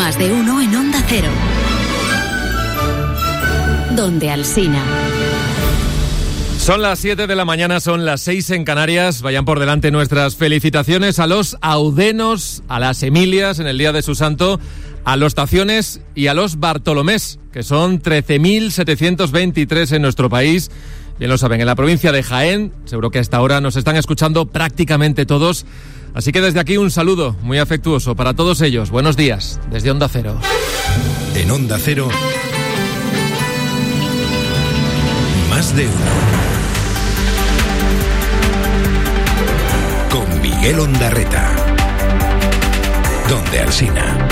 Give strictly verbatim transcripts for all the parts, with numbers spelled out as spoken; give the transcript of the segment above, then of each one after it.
Más de uno en Onda Cero. Donde Alsina. Son las siete de la mañana, son las seis en Canarias. Vayan por delante nuestras felicitaciones a los Audenos, a las Emilias en el día de su santo, a los Taciones y a los Bartolomés, que son trece mil setecientos veintitrés en nuestro país. Bien lo saben, en la provincia de Jaén, seguro que a esta hora nos están escuchando prácticamente todos. Así que desde aquí un saludo muy afectuoso para todos ellos. Buenos días, desde Onda Cero. En Onda Cero, Más de uno. Con Miguel Ondarreta. Donde Alsina.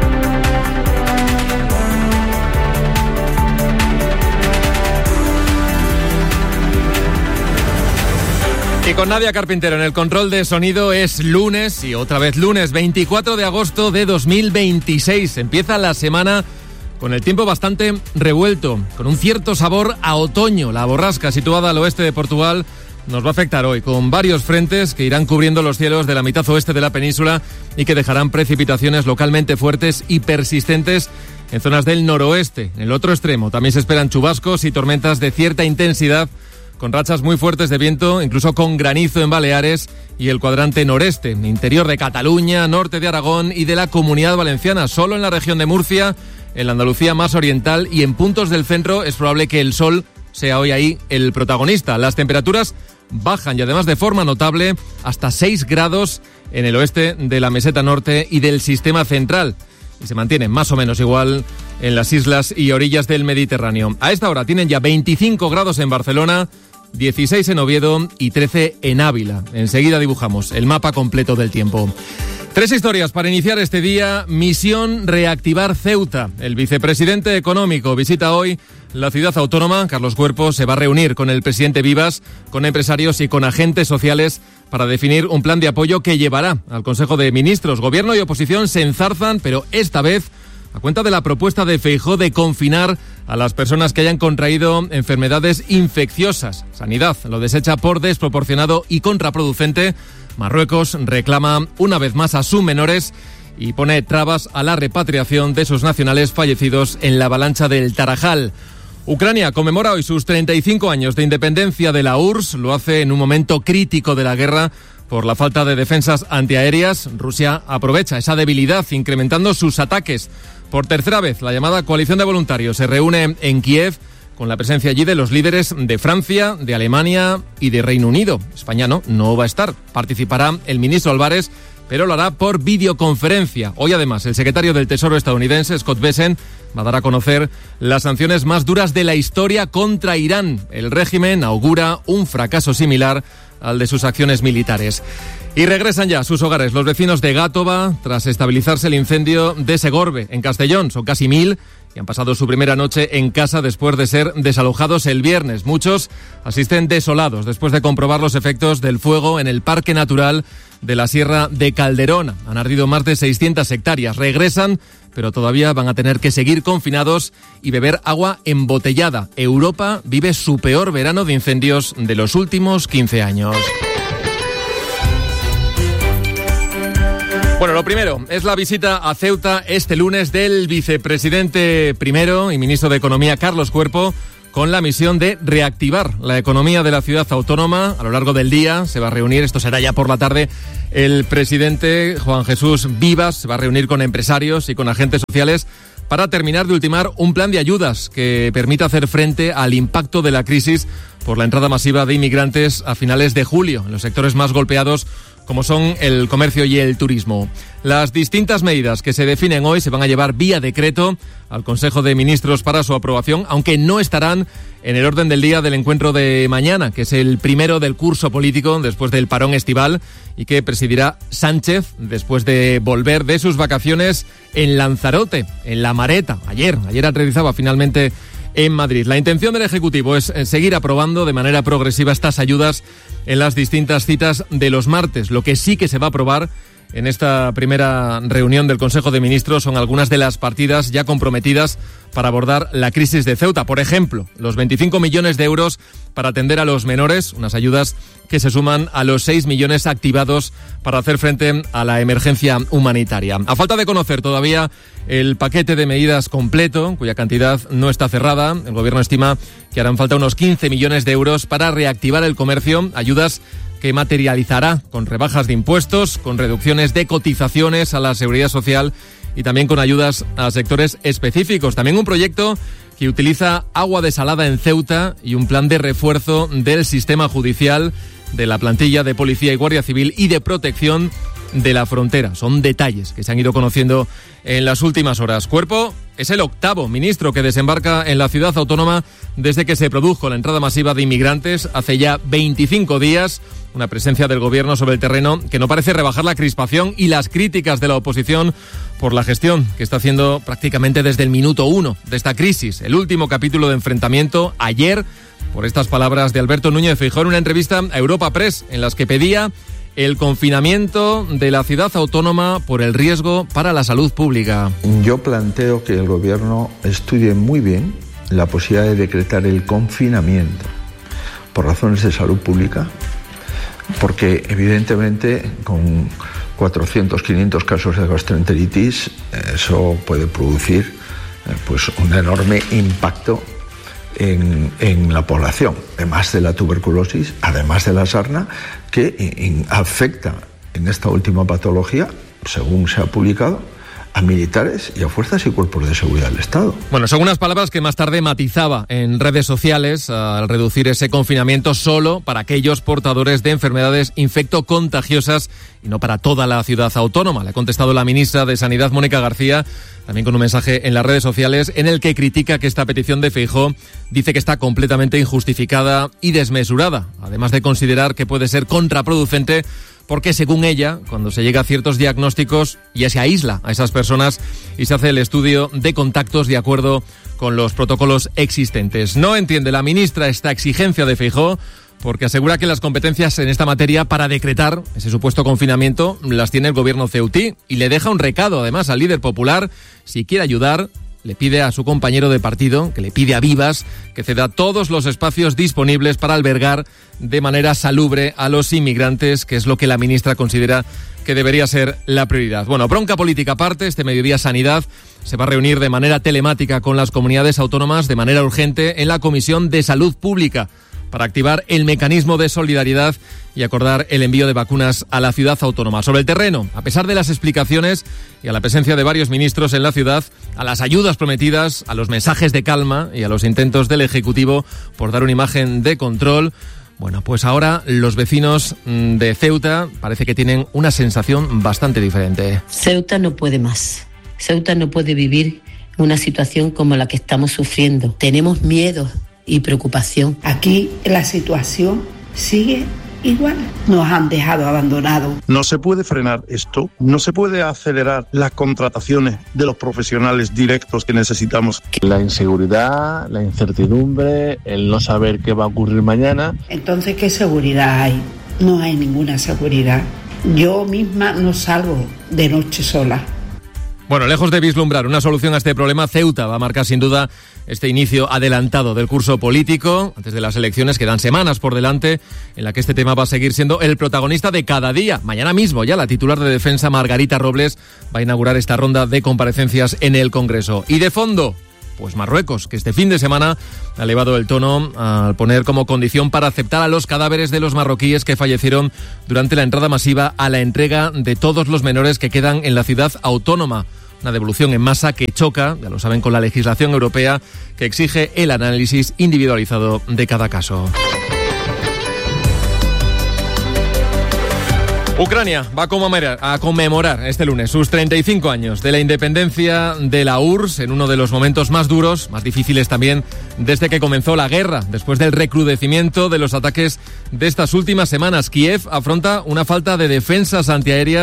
Y con Nadia Carpintero en el control de sonido. Es lunes y otra vez lunes, veinticuatro de agosto de dos mil veintiséis. Empieza la semana con el tiempo bastante revuelto, con un cierto sabor a otoño. La borrasca situada al oeste de Portugal nos va a afectar hoy, con varios frentes que irán cubriendo los cielos de la mitad oeste de la península y que dejarán precipitaciones localmente fuertes y persistentes en zonas del noroeste. En el otro extremo también se esperan chubascos y tormentas de cierta intensidad, con rachas muy fuertes de viento, incluso con granizo en Baleares y el cuadrante noreste, interior de Cataluña, norte de Aragón y de la Comunidad Valenciana. Solo en la región de Murcia, en la Andalucía más oriental y en puntos del centro es probable que el sol sea hoy ahí el protagonista. Las temperaturas bajan y además de forma notable hasta seis grados en el oeste de la meseta norte y del sistema central. Y se mantienen más o menos igual en las islas y orillas del Mediterráneo. A esta hora tienen ya veinticinco grados en Barcelona, dieciséis en Oviedo y trece en Ávila. Enseguida dibujamos el mapa completo del tiempo. Tres historias para iniciar este día. Misión reactivar Ceuta. El vicepresidente económico visita hoy la ciudad autónoma. Carlos Cuerpo se va a reunir con el presidente Vivas, con empresarios y con agentes sociales para definir un plan de apoyo que llevará al Consejo de Ministros. Gobierno y oposición se enzarzan, pero esta vez a cuenta de la propuesta de Feijóo de confinar a las personas que hayan contraído enfermedades infecciosas. Sanidad lo desecha por desproporcionado y contraproducente. Marruecos reclama una vez más a sus menores y pone trabas a la repatriación de sus nacionales fallecidos en la avalancha del Tarajal. Ucrania conmemora hoy sus treinta y cinco años de independencia de la U R S S. Lo hace en un momento crítico de la guerra por la falta de defensas antiaéreas. Rusia aprovecha esa debilidad incrementando sus ataques. Por tercera vez, la llamada coalición de voluntarios se reúne en Kiev con la presencia allí de los líderes de Francia, de Alemania y de Reino Unido. España no, no va a estar. Participará el ministro Álvarez, pero lo hará por videoconferencia. Hoy, además, el secretario del Tesoro estadounidense, Scott Bessent, va a dar a conocer las sanciones más duras de la historia contra Irán. El régimen augura un fracaso similar al de sus acciones militares. Y regresan ya a sus hogares los vecinos de Gátova tras estabilizarse el incendio de Segorbe, en Castellón. Son casi mil y han pasado su primera noche en casa después de ser desalojados el viernes. Muchos asisten desolados después de comprobar los efectos del fuego en el Parque Natural de la Sierra de Calderona. Han ardido más de seiscientas hectáreas. Regresan, pero todavía van a tener que seguir confinados y beber agua embotellada. Europa vive su peor verano de incendios de los últimos quince años. Bueno, lo primero es la visita a Ceuta este lunes del vicepresidente primero y ministro de Economía, Carlos Cuerpo, con la misión de reactivar la economía de la ciudad autónoma. A lo largo del día se va a reunir, esto será ya por la tarde, el presidente Juan Jesús Vivas se va a reunir con empresarios y con agentes sociales para terminar de ultimar un plan de ayudas que permita hacer frente al impacto de la crisis por la entrada masiva de inmigrantes a finales de julio en los sectores más golpeados, como son el comercio y el turismo. Las distintas medidas que se definen hoy se van a llevar vía decreto al Consejo de Ministros para su aprobación, aunque no estarán en el orden del día del encuentro de mañana, que es el primero del curso político después del parón estival y que presidirá Sánchez después de volver de sus vacaciones en Lanzarote, en La Mareta. Ayer, ayer aterrizaba finalmente en Madrid. La intención del Ejecutivo es seguir aprobando de manera progresiva estas ayudas en las distintas citas de los martes. Lo que sí que se va a aprobar en esta primera reunión del Consejo de Ministros son algunas de las partidas ya comprometidas para abordar la crisis de Ceuta. Por ejemplo, los veinticinco millones de euros para atender a los menores, unas ayudas que se suman a los seis millones activados para hacer frente a la emergencia humanitaria. A falta de conocer todavía el paquete de medidas completo, cuya cantidad no está cerrada, el Gobierno estima que harán falta unos quince millones de euros para reactivar el comercio, ayudas que materializará con rebajas de impuestos, con reducciones de cotizaciones a la Seguridad Social y también con ayudas a sectores específicos. También un proyecto que utiliza agua desalada en Ceuta y un plan de refuerzo del sistema judicial, de la plantilla de Policía y Guardia Civil y de protección de la frontera. Son detalles que se han ido conociendo en las últimas horas. Cuerpo es el octavo ministro que desembarca en la ciudad autónoma desde que se produjo la entrada masiva de inmigrantes hace ya veinticinco días. Una presencia del Gobierno sobre el terreno que no parece rebajar la crispación y las críticas de la oposición por la gestión que está haciendo prácticamente desde el minuto uno de esta crisis. El último capítulo de enfrentamiento ayer por estas palabras de Alberto Núñez Feijóo en una entrevista a Europa Press en las que pedía el confinamiento de la ciudad autónoma por el riesgo para la salud pública. Yo planteo que el Gobierno estudie muy bien la posibilidad de decretar el confinamiento por razones de salud pública, porque evidentemente con cuatrocientos, quinientos casos de gastroenteritis eso puede producir eh, pues un enorme impacto En, en la población, además de la tuberculosis, además de la sarna, que in, afecta en esta última patología, según se ha publicado, a militares y a fuerzas y cuerpos de seguridad del Estado. Bueno, son unas palabras que más tarde matizaba en redes sociales al reducir ese confinamiento solo para aquellos portadores de enfermedades infectocontagiosas y no para toda la ciudad autónoma. Le ha contestado la ministra de Sanidad, Mónica García, también con un mensaje en las redes sociales en el que critica que esta petición de Feijóo dice que está completamente injustificada y desmesurada, además de considerar que puede ser contraproducente porque, según ella, cuando se llega a ciertos diagnósticos ya se aísla a esas personas y se hace el estudio de contactos de acuerdo con los protocolos existentes. No entiende la ministra esta exigencia de Feijóo porque asegura que las competencias en esta materia para decretar ese supuesto confinamiento las tiene el gobierno ceutí y le deja un recado además al líder popular. Si quiere ayudar, le pide a su compañero de partido, que le pide a Vivas, que ceda todos los espacios disponibles para albergar de manera salubre a los inmigrantes, que es lo que la ministra considera que debería ser la prioridad. Bueno, bronca política aparte, este mediodía Sanidad se va a reunir de manera telemática con las comunidades autónomas de manera urgente en la Comisión de Salud Pública para activar el mecanismo de solidaridad y acordar el envío de vacunas a la ciudad autónoma. Sobre el terreno, a pesar de las explicaciones y a la presencia de varios ministros en la ciudad, a las ayudas prometidas, a los mensajes de calma y a los intentos del Ejecutivo por dar una imagen de control, bueno, pues ahora los vecinos de Ceuta parece que tienen una sensación bastante diferente. Ceuta no puede más. Ceuta no puede vivir una situación como la que estamos sufriendo. Tenemos miedo y preocupación. Aquí la situación sigue igual. Nos han dejado abandonados. No se puede frenar esto, no se puede acelerar las contrataciones de los profesionales directos que necesitamos. La inseguridad, la incertidumbre, el no saber qué va a ocurrir mañana. Entonces, ¿qué seguridad hay? No hay ninguna seguridad. Yo misma no salgo de noche sola. Bueno, lejos de vislumbrar una solución a este problema, Ceuta va a marcar sin duda este inicio adelantado del curso político, antes de las elecciones, quedan semanas por delante, en la que este tema va a seguir siendo el protagonista de cada día. Mañana mismo ya la titular de Defensa, Margarita Robles, va a inaugurar esta ronda de comparecencias en el Congreso. Y de fondo, pues Marruecos, que este fin de semana ha elevado el tono al poner como condición para aceptar a los cadáveres de los marroquíes que fallecieron durante la entrada masiva a la entrega de todos los menores que quedan en la ciudad autónoma. Una devolución en masa que choca, ya lo saben, con la legislación europea que exige el análisis individualizado de cada caso. Ucrania va a conmemorar, a conmemorar este lunes sus treinta y cinco años de la independencia de la U R S S en uno de los momentos más duros, más difíciles también desde que comenzó la guerra, después del recrudecimiento de los ataques de estas últimas semanas. Kiev afronta una falta de defensas antiaéreas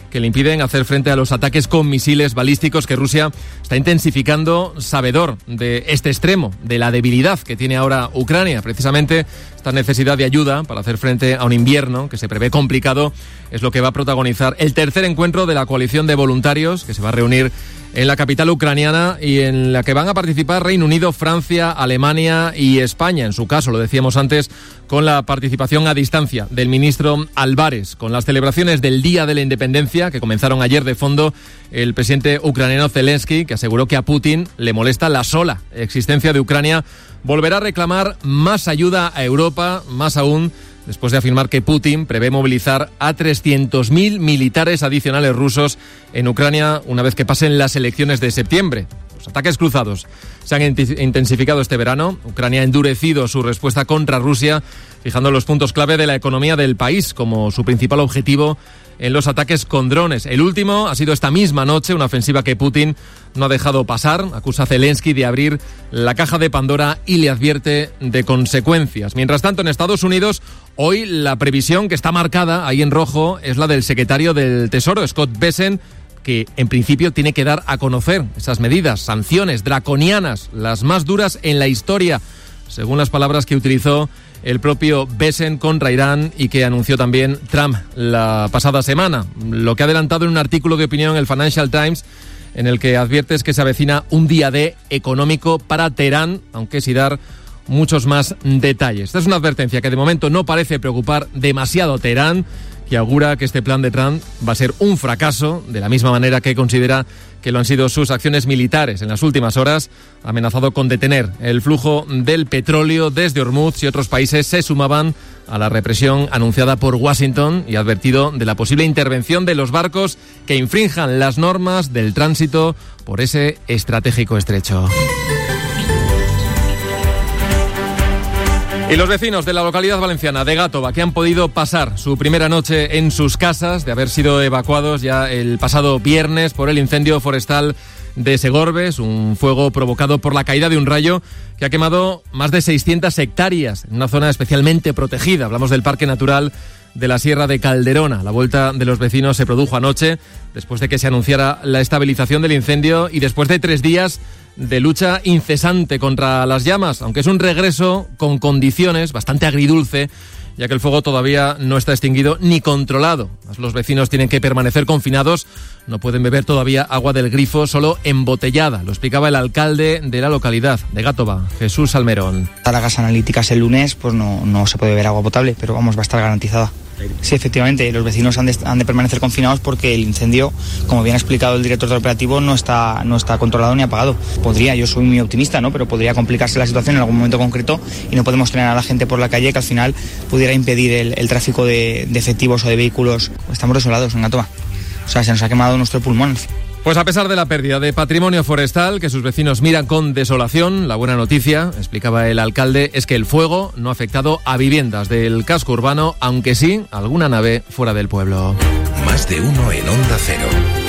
que le impiden hacer frente a los ataques con misiles balísticos que Rusia está intensificando, sabedor de este extremo, de la debilidad que tiene ahora Ucrania. Precisamente esta necesidad de ayuda para hacer frente a un invierno que se prevé complicado es lo que va a protagonizar el tercer encuentro de la coalición de voluntarios que se va a reunir en la capital ucraniana y en la que van a participar Reino Unido, Francia, Alemania y España. En su caso, lo decíamos antes, con la participación a distancia del ministro Álvarez. Con las celebraciones del Día de la Independencia, que comenzaron ayer de fondo, el presidente ucraniano Zelensky, que aseguró que a Putin le molesta la sola existencia de Ucrania, volverá a reclamar más ayuda a Europa, más aún después de afirmar que Putin prevé movilizar a trescientos mil militares adicionales rusos en Ucrania una vez que pasen las elecciones de septiembre. Los ataques cruzados se han intensificado este verano. Ucrania ha endurecido su respuesta contra Rusia, fijando los puntos clave de la economía del país como su principal objetivo en los ataques con drones. El último ha sido esta misma noche, una ofensiva que Putin no ha dejado pasar. Acusa a Zelensky de abrir la caja de Pandora y le advierte de consecuencias. Mientras tanto, en Estados Unidos, hoy la previsión que está marcada ahí en rojo es la del secretario del Tesoro, Scott Bessent, que en principio tiene que dar a conocer esas medidas, sanciones draconianas, las más duras en la historia, según las palabras que utilizó el propio Bessent contra Irán y que anunció también Trump la pasada semana. Lo que ha adelantado en un artículo de opinión en el Financial Times, en el que advierte es que se avecina un día D económico para Teherán, aunque sin dar muchos más detalles. Esta es una advertencia que de momento no parece preocupar demasiado a Teherán, que augura que este plan de Trump va a ser un fracaso, de la misma manera que considera que lo han sido sus acciones militares. En las últimas horas ha amenazado con detener el flujo del petróleo desde Hormuz si otros países se sumaban a la represión anunciada por Washington y ha advertido de la posible intervención de los barcos que infrinjan las normas del tránsito por ese estratégico estrecho. Y los vecinos de la localidad valenciana de Gátova, que han podido pasar su primera noche en sus casas, de haber sido evacuados ya el pasado viernes por el incendio forestal de Segorbes, un fuego provocado por la caída de un rayo que ha quemado más de seiscientas hectáreas en una zona especialmente protegida. Hablamos del Parque Natural de la Sierra de Calderona. La vuelta de los vecinos se produjo anoche, después de que se anunciara la estabilización del incendio y después de tres días de lucha incesante contra las llamas, aunque es un regreso con condiciones bastante agridulce, ya que el fuego todavía no está extinguido ni controlado. Los vecinos tienen que permanecer confinados, no pueden beber todavía agua del grifo, solo embotellada. Lo explicaba el alcalde de la localidad de Gátova, Jesús Salmerón. A las analíticas el lunes pues no, no se puede beber agua potable, pero vamos, va a estar garantizada. Sí, efectivamente, los vecinos han de, han de permanecer confinados porque el incendio, como bien ha explicado el director del operativo, no está, no está controlado ni apagado. Podría, yo soy muy optimista, ¿no? Pero podría complicarse la situación en algún momento concreto y no podemos tener a la gente por la calle que al final pudiera impedir el, el tráfico de, de efectivos o de vehículos. Estamos desolados en Gátova. O sea, se nos ha quemado nuestro pulmón. Pues a pesar de la pérdida de patrimonio forestal que sus vecinos miran con desolación, la buena noticia, explicaba el alcalde, es que el fuego no ha afectado a viviendas del casco urbano, aunque sí a alguna nave fuera del pueblo. Más de uno en Onda Cero.